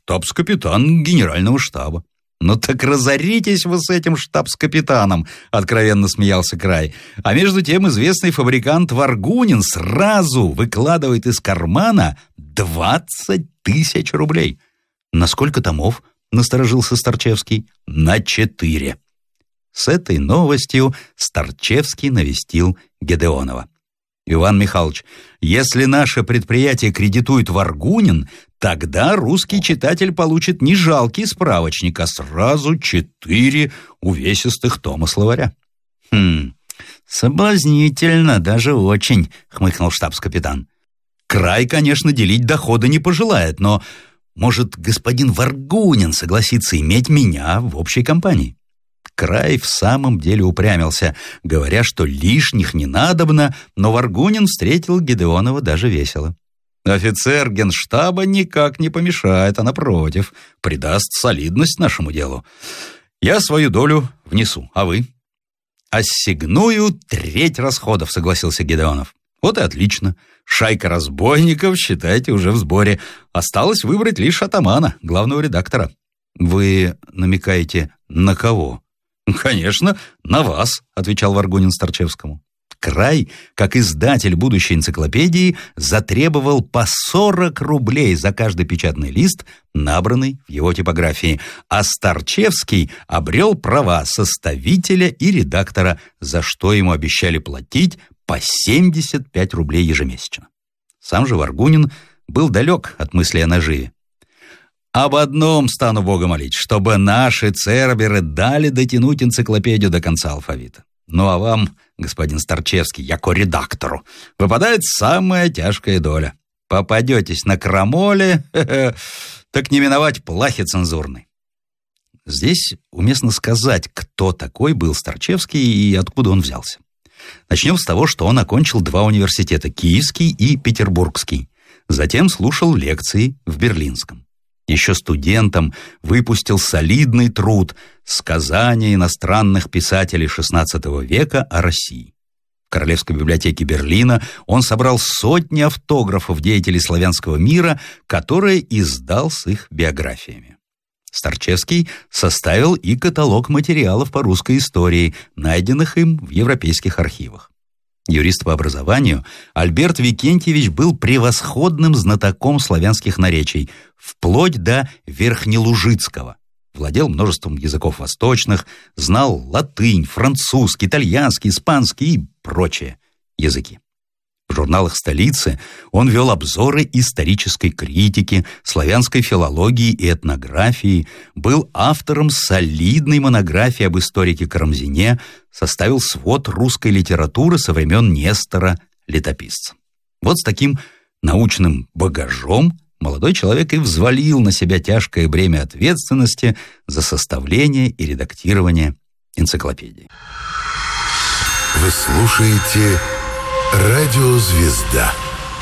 штабс-капитан генерального штаба. «Ну так разоритесь вы с этим штабс-капитаном», — откровенно смеялся Край. А между тем известный фабрикант Варгунин сразу выкладывает из кармана 20 тысяч рублей. «На сколько томов?» — насторожился Старчевский. «На 4». С этой новостью Старчевский навестил Гедеонова. «Иван Михайлович, если наше предприятие кредитует Варгунин, тогда русский читатель получит не жалкий справочник, а сразу 4 увесистых тома словаря». «Соблазнительно, даже очень», — хмыкнул штабс-капитан. «Край, конечно, делить доходы не пожелает, но, может, господин Варгунин согласится иметь меня в общей компании?» Край в самом деле упрямился, говоря, что лишних не надобно, но Варгунин встретил Гедеонова даже весело. «Офицер генштаба никак не помешает, а напротив, придаст солидность нашему делу. Я свою долю внесу, а вы?» «Ассигную 1/3 расходов», — согласился Гедеонов. «Вот и отлично. Шайка разбойников, считайте, уже в сборе. Осталось выбрать лишь атамана, главного редактора». «Вы намекаете, на кого?» «Конечно, на вас», — отвечал Варгунин Старчевскому. Край, как издатель будущей энциклопедии, затребовал по 40 рублей за каждый печатный лист, набранный в его типографии, а Старчевский обрел права составителя и редактора, за что ему обещали платить по 75 рублей ежемесячно. Сам же Варгунин был далек от мысли о наживе. «Об одном стану Бога молить, чтобы наши церберы дали дотянуть энциклопедию до конца алфавита. Ну а вам, господин Старчевский, яко редактору, выпадает самая тяжкая доля. Попадетесь на крамоле, так не миновать плахи цензурной». Здесь уместно сказать, кто такой был Старчевский и откуда он взялся. Начнем с того, что он окончил 2 университета, Киевский и Петербургский. Затем слушал лекции в Берлинском. Еще студентом выпустил солидный труд «Сказания иностранных писателей XVI века о России». В Королевской библиотеке Берлина он собрал сотни автографов деятелей славянского мира, которые издал с их биографиями. Старчевский составил и каталог материалов по русской истории, найденных им в европейских архивах. Юрист по образованию, Альберт Викентьевич был превосходным знатоком славянских наречий, вплоть до верхнелужицкого. Владел множеством языков восточных, знал латынь, французский, итальянский, испанский и прочие языки. В журналах столицы он вел обзоры исторической критики, славянской филологии и этнографии, был автором солидной монографии об историке Карамзине, составил свод русской литературы со времен Нестора Летописца. Вот с таким научным багажом молодой человек и взвалил на себя тяжкое бремя ответственности за составление и редактирование энциклопедии. Вы слушаете «Радиозвезда».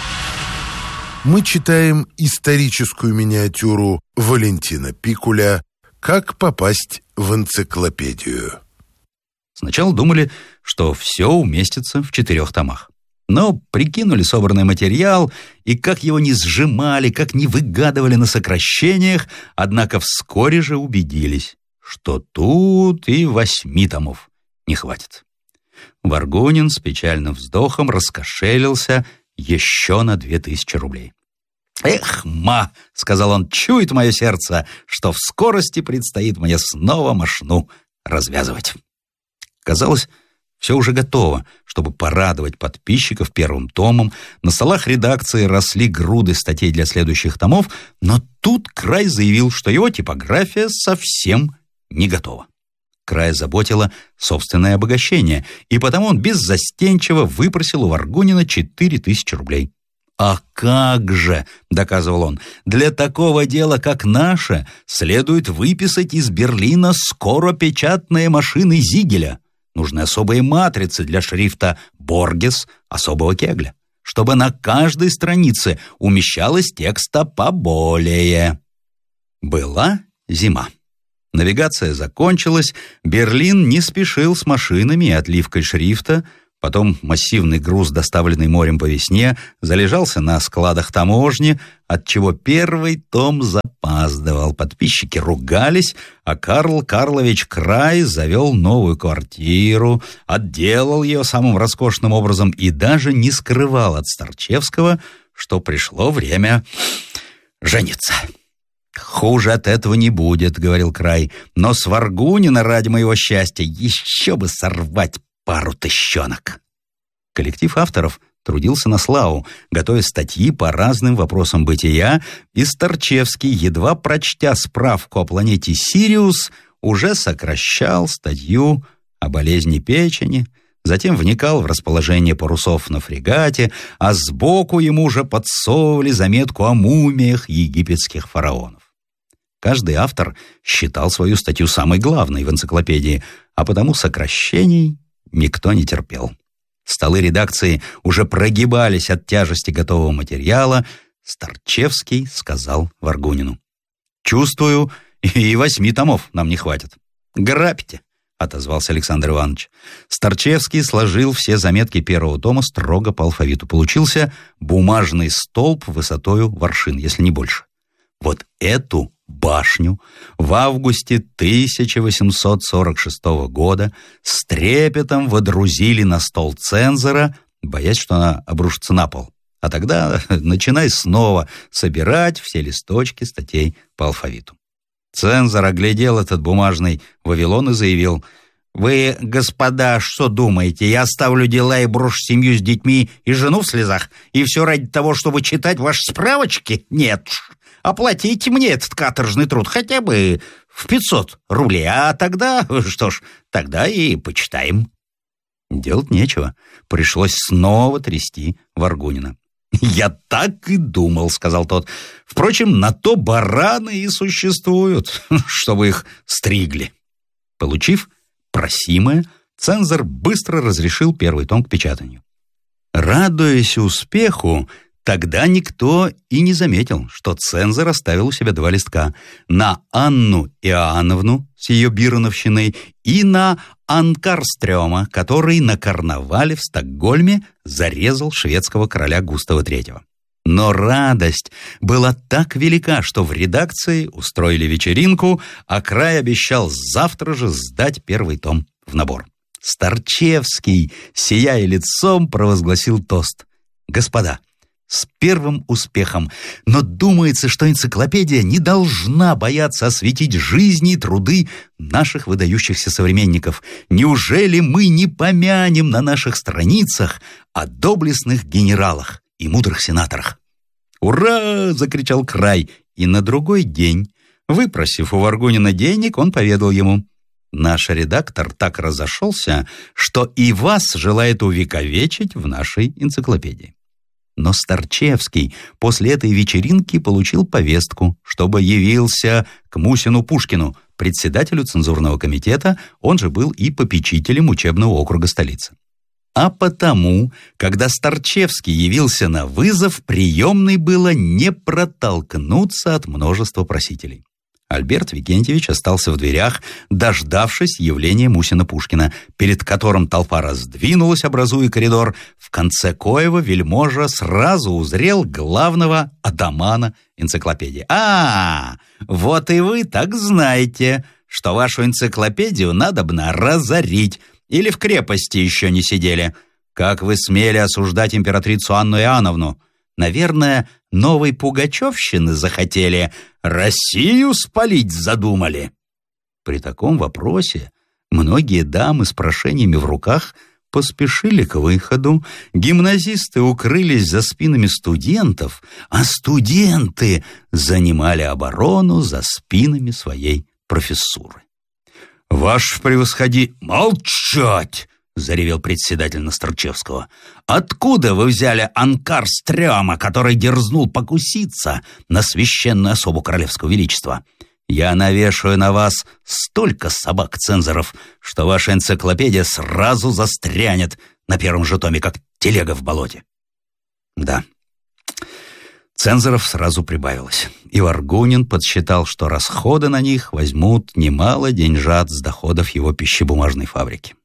Мы читаем историческую миниатюру Валентина Пикуля «Как попасть в энциклопедию». Сначала думали, что все уместится в 4 томах. Но прикинули собранный материал, и как его не сжимали, как не выгадывали на сокращениях, однако вскоре же убедились, что тут и 8 томов не хватит. Варгунин с печальным вздохом раскошелился еще на 2000 рублей. «Эх, ма!» — сказал он, — «чует мое сердце, что в скорости предстоит мне снова мошну развязывать». Казалось, все уже готово, чтобы порадовать подписчиков 1 томом. На столах редакции росли груды статей для следующих томов, но тут Край заявил, что его типография совсем не готова. Края заботило собственное обогащение, и потому он беззастенчиво выпросил у Варгунина 4000 рублей. «А как же!» — доказывал он. «Для такого дела, как наше, следует выписать из Берлина скоропечатные машины Зигеля. Нужны особые матрицы для шрифта «Боргес» особого кегля, чтобы на каждой странице умещалось текста поболее». Была зима. Навигация закончилась, Берлин не спешил с машинами и отливкой шрифта, Потом массивный груз, доставленный морем по весне, залежался на складах таможни, отчего первый том запаздывал. Подписчики ругались, а Карл Карлович Край завел новую квартиру, отделал ее самым роскошным образом и даже не скрывал от Старчевского, что пришло время жениться. «Хуже от этого не будет», — говорил Край, «но с Варгунина ради моего счастья еще бы сорвать пару тыщенок». Коллектив авторов трудился на славу, готовя статьи по разным вопросам бытия, и Старчевский, едва прочтя справку о планете Сириус, уже сокращал статью о болезни печени, затем вникал в расположение парусов на фрегате, а сбоку ему уже подсовывали заметку о мумиях египетских фараонов. Каждый автор считал свою статью самой главной в энциклопедии, а потому сокращений никто не терпел. Столы редакции уже прогибались от тяжести готового материала. Старчевский сказал Варгунину: «Чувствую, и 8 томов нам не хватит». «Грабьте», — отозвался Александр Иванович. Старчевский сложил все заметки первого тома строго по алфавиту. Получился бумажный столб высотою в аршин, если не больше. Вот эту башню в августе 1846 года с трепетом водрузили на стол цензора, боясь, что она обрушится на пол. А тогда начинай снова собирать все листочки статей по алфавиту. Цензор оглядел этот бумажный Вавилон и заявил: «Вы, господа, что думаете, я оставлю дела и брошу семью с детьми и жену в слезах? И все ради того, чтобы читать ваши справочки? Нет. Оплатите мне этот каторжный труд хотя бы в 500 рублей, а тогда, что ж, тогда и почитаем». Делать нечего. Пришлось снова трясти Варгунина. «Я так и думал», — сказал тот. «Впрочем, на то бараны и существуют, чтобы их стригли». Получив просимое, цензор быстро разрешил первый том к печатанию. Радуясь успеху, тогда никто и не заметил, что цензор оставил у себя 2 листка: на Анну Иоанновну с ее Бироновщиной и на Анкарстрёма, который на карнавале в Стокгольме зарезал шведского короля Густава III. Но радость была так велика, что в редакции устроили вечеринку, а Край обещал завтра же сдать первый том в набор. Старчевский, сияя лицом, провозгласил тост: «Господа, с первым успехом, но думается, что энциклопедия не должна бояться осветить жизни и труды наших выдающихся современников. Неужели мы не помянем на наших страницах о доблестных генералах и мудрых сенаторах?» «Ура!» — закричал Край, и на другой день, выпросив у Варгунина денег, он поведал ему: «Наш редактор так разошелся, что и вас желает увековечить в нашей энциклопедии». Но Старчевский после этой вечеринки получил повестку, чтобы явился к Мусину Пушкину, председателю цензурного комитета, он же был и попечителем учебного округа столицы. А потому, когда Старчевский явился на вызов, приемной было не протолкнуться от множества просителей. Альберт Викентьевич остался в дверях, дождавшись явления Мусина Пушкина, перед которым толпа раздвинулась, образуя коридор, в конце коего вельможа сразу узрел главного атамана энциклопедии. «А, вот и вы так знаете, что вашу энциклопедию надобно разорить, или в крепости еще не сидели. Как вы смели осуждать императрицу Анну Иоанновну? Наверное, новой пугачевщины захотели, Россию спалить задумали». При таком вопросе многие дамы с прошениями в руках поспешили к выходу, гимназисты укрылись за спинами студентов, а студенты занимали оборону за спинами своей профессуры. «Ваше превосходительство!» «Молчать!» — заревел председатель на Старчевского. «Откуда вы взяли Анкарстрёма, который дерзнул покуситься на священную особу королевского величества? Я навешаю на вас столько собак-цензоров, что ваша энциклопедия сразу застрянет на первом же томе, как телега в болоте». Да, цензоров сразу прибавилось, и Варгунин подсчитал, что расходы на них возьмут немало деньжат с доходов его пищебумажной фабрики.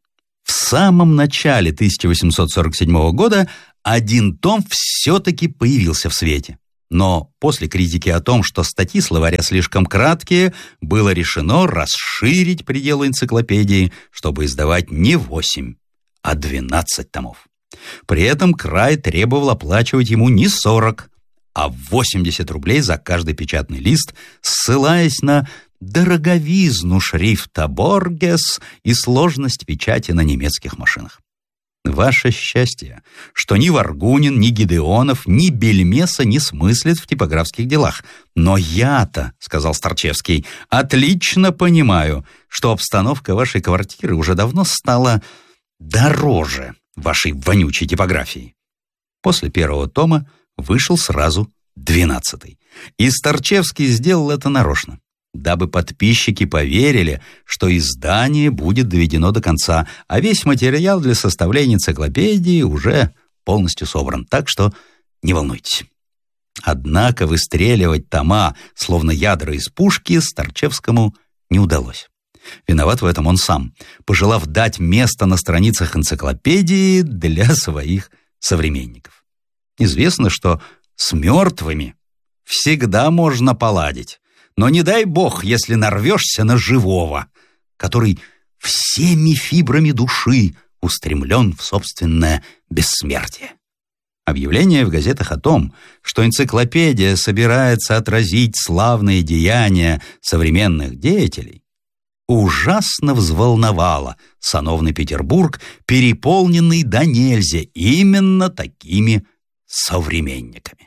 В самом начале 1847 года один том все-таки появился в свете. Но после критики о том, что статьи словаря слишком краткие, было решено расширить пределы энциклопедии, чтобы издавать не 8, а 12 томов. При этом край требовал оплачивать ему не 40, а 80 рублей за каждый печатный лист, ссылаясь на дороговизну шрифта Боргес и сложность печати на немецких машинах. Ваше счастье, что ни Варгунин, ни Гидеонов, ни Бельмеса не смыслят в типографских делах. Но я-то, сказал Старчевский, отлично понимаю, что обстановка вашей квартиры уже давно стала дороже вашей вонючей типографии. После первого тома вышел сразу 12-й. И Старчевский сделал это нарочно, дабы подписчики поверили, что издание будет доведено до конца, а весь материал для составления энциклопедии уже полностью собран, так что не волнуйтесь. Однако выстреливать тома, словно ядра из пушки, Старчевскому не удалось. Виноват в этом он сам, пожелав дать место на страницах энциклопедии для своих современников. Известно, что с мертвыми всегда можно поладить, но не дай бог, если нарвешься на живого, который всеми фибрами души устремлен в собственное бессмертие. Объявление в газетах о том, что энциклопедия собирается отразить славные деяния современных деятелей, ужасно взволновало сановный Петербург, переполненный до нельзя именно такими современниками.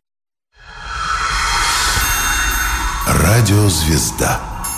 Радиозвезда.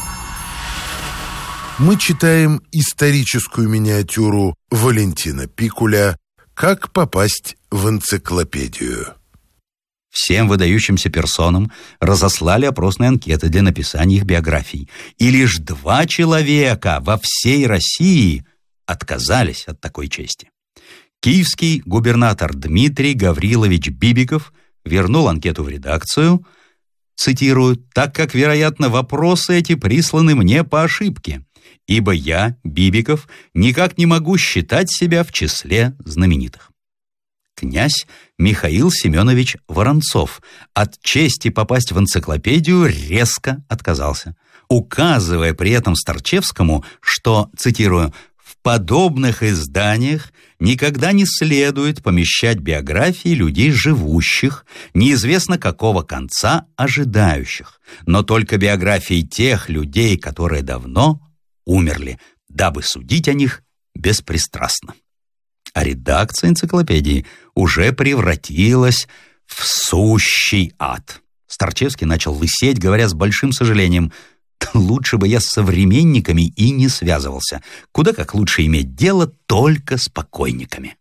Мы читаем историческую миниатюру Валентина Пикуля «Как попасть в энциклопедию». Всем выдающимся персонам разослали опросные анкеты для написания их биографий. И лишь 2 человека во всей России отказались от такой чести. Киевский губернатор Дмитрий Гаврилович Бибиков вернул анкету в редакцию, цитирую, «так как, вероятно, вопросы эти присланы мне по ошибке, ибо я, Бибиков, никак не могу считать себя в числе знаменитых». Князь Михаил Семенович Воронцов от чести попасть в энциклопедию резко отказался, указывая при этом Старчевскому, что, цитирую, «в подобных изданиях никогда не следует помещать биографии людей живущих, неизвестно какого конца ожидающих, но только биографии тех людей, которые давно умерли, дабы судить о них беспристрастно». А редакция энциклопедии уже превратилась в сущий ад. Старчевский начал лысеть, говоря с большим сожалением: «Лучше бы я с современниками и не связывался. Куда как лучше иметь дело только с покойниками».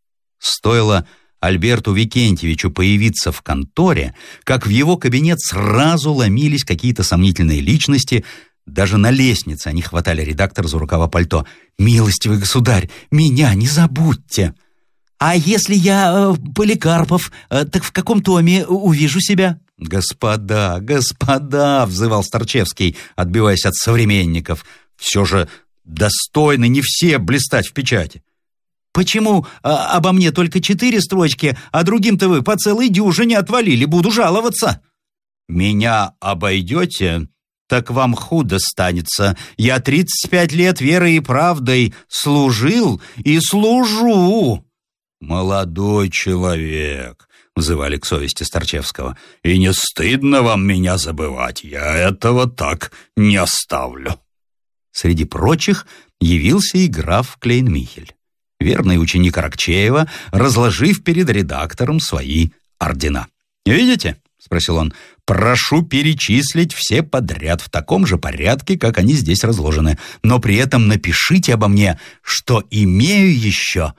Стоило Альберту Викентьевичу появиться в конторе, как в его кабинет сразу ломились какие-то сомнительные личности. Даже на лестнице они хватали редактора за рукава пальто. «Милостивый государь, меня не забудьте!» «А если я Поликарпов, так в каком томе увижу себя?» «Господа, господа!» — взывал Старчевский, отбиваясь от современников. «Все же достойны не все блистать в печати». «Почему обо мне только 4 строчки, а другим-то вы по целой дюжине отвалили? Буду жаловаться». «Меня обойдете, так вам худо станется. Я 35 лет верой и правдой служил и служу». «Молодой человек», — взывали к совести Старчевского, «и не стыдно вам меня забывать? Я этого так не оставлю». Среди прочих явился и граф Клейн-Михель, верный ученик Аракчеева, разложив перед редактором свои ордена. «Видите?» — спросил он. «Прошу перечислить все подряд в таком же порядке, как они здесь разложены. Но при этом напишите обо мне, что имею еще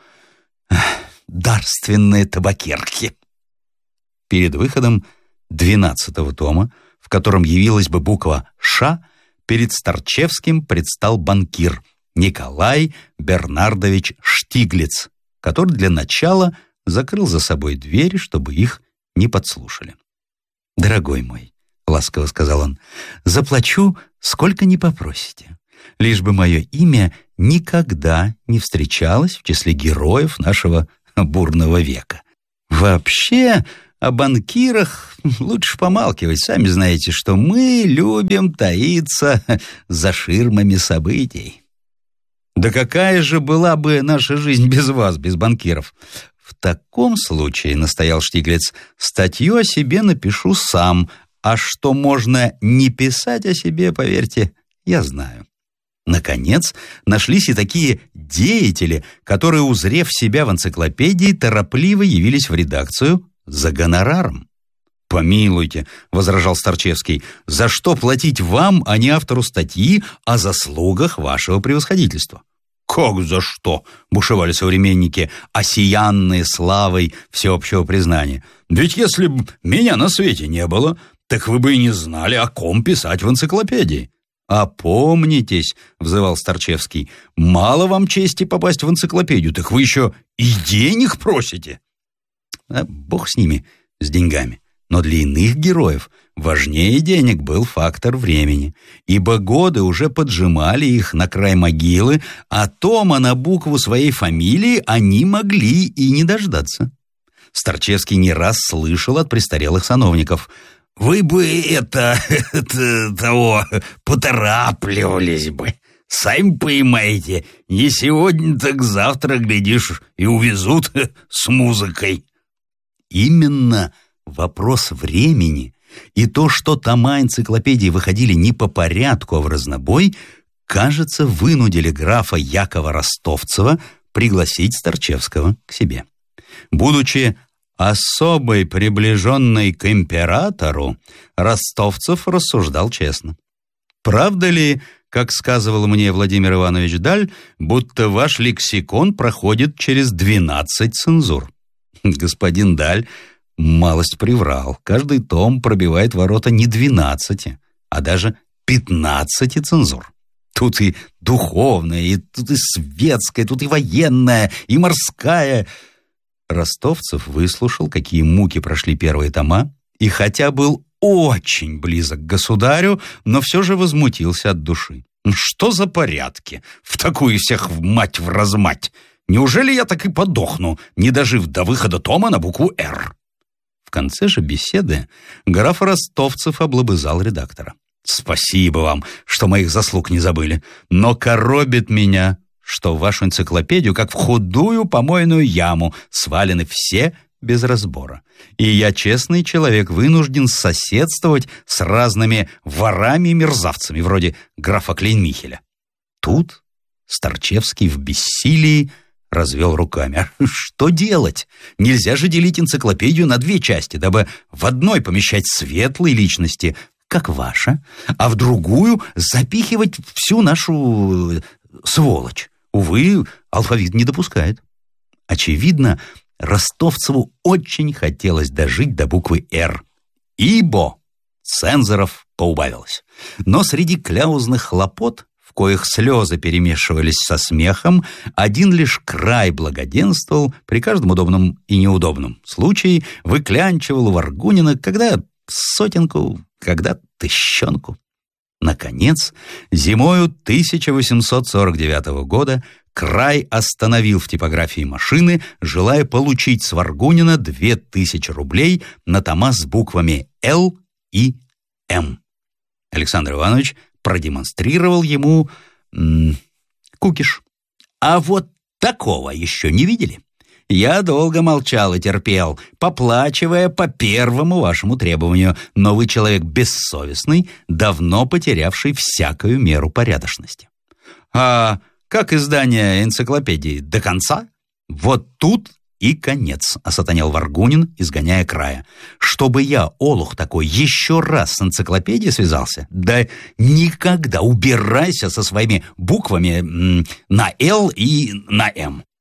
дарственные табакерки». Перед выходом 12-го тома, в котором явилась бы буква «Ш», перед Старчевским предстал банкир Николай Бернардович Штиглиц, который для начала закрыл за собой двери, чтобы их не подслушали. «Дорогой мой», — ласково сказал он, — «заплачу, сколько не попросите. лишь бы мое имя никогда не встречалось в числе героев нашего бурного века. Вообще, о банкирах лучше помалкивать. Сами знаете, что мы любим таиться за ширмами событий. Да какая же была бы наша жизнь без вас, без банкиров? В таком случае, настоял Штиглиц, статью о себе напишу сам, а что можно не писать о себе, поверьте, я знаю. Наконец, нашлись и такие деятели, которые, узрев себя в энциклопедии, торопливо явились в редакцию за гонораром. «Помилуйте», — возражал Старчевский, — «за что платить вам, а не автору статьи о заслугах вашего превосходительства?» «Как за что?» — бушевали современники, осиянные славой всеобщего признания. «Ведь если бы меня на свете не было, так вы бы и не знали, о ком писать в энциклопедии». «Опомнитесь», — взывал Старчевский, — «мало вам чести попасть в энциклопедию, так вы еще и денег просите». Бог с ними, с деньгами. Но для иных героев важнее денег был фактор времени, ибо годы уже поджимали их на край могилы, а тома на букву своей фамилии они могли и не дождаться. Старчевский не раз слышал от престарелых сановников: «Вы бы того поторапливались бы. Сами понимаете, не сегодня, так завтра, глядишь, и увезут с музыкой». Именно вопрос времени и то, что тома энциклопедии выходили не по порядку, а в разнобой, кажется, вынудили графа Якова Ростовцева пригласить Старчевского к себе. Будучи особой приближенной к императору, Ростовцев рассуждал честно. «Правда ли, как сказывал мне Владимир Иванович Даль, будто ваш лексикон проходит через 12 цензур?» Господин Даль малость приврал. Каждый том пробивает ворота не 12, а даже 15 цензур. Тут и духовная, и тут и светская, тут и военная, и морская. Ростовцев выслушал, какие муки прошли первые тома, и хотя был очень близок к государю, но все же возмутился от души. «Что за порядки? В такую всех мать вразмать! Неужели я так и подохну, не дожив до выхода тома на букву «Р»?» В конце же беседы граф Ростовцев облобызал редактора. «Спасибо вам, что моих заслуг не забыли, но коробит меня, что в вашу энциклопедию, как в худую помойную яму, свалены все без разбора. И я, честный человек, вынужден соседствовать с разными ворами и мерзавцами, вроде графа Клейнмихеля». Тут Старчевский в бессилии развел руками. Что делать? Нельзя же делить энциклопедию на две части, дабы в одной помещать светлые личности, как ваша, а в другую запихивать всю нашу сволочь. Увы, алфавит не допускает. Очевидно, Ростовцеву очень хотелось дожить до буквы «Р», ибо цензоров поубавилось. Но среди кляузных хлопот, в коих слезы перемешивались со смехом, один лишь край благоденствовал при каждом удобном и неудобном случае, выклянчивал у Варгунина когда сотенку, когда тыщенку. Наконец, зимою 1849 года край остановил в типографии машины, желая получить с Варгунина 2000 рублей на тома с буквами «Л» и «М». Александр Иванович продемонстрировал ему кукиш. А вот такого еще не видели. Я долго молчал и терпел, поплачивая по первому вашему требованию, но вы человек бессовестный, давно потерявший всякую меру порядочности. А как издание энциклопедии до конца? Вот тут и конец, осатанел Варгунин, изгоняя края. Чтобы я, олух такой, еще раз с энциклопедией связался? Да никогда! Убирайся со своими буквами на «Л» и на «М».